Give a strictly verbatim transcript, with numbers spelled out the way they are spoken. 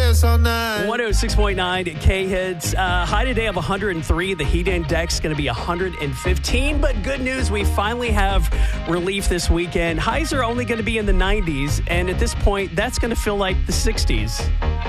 dance all night. one oh six point nine K-Hits. Uh, high today of one hundred three. The heat index going to be one hundred fifteen. But good news, we finally have relief this weekend. Highs are only going to be in the nineties. And at this point, that's going to feel like the sixties.